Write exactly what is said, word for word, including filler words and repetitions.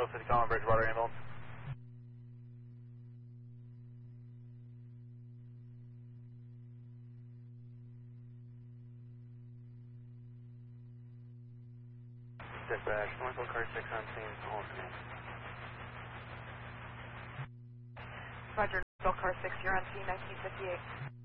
Middle City Common Bridgewater ambulance. Dispatch, Northwell Car six on scene, alternate. Roger, Northwell Car six, you're on scene, nineteen fifty-eight.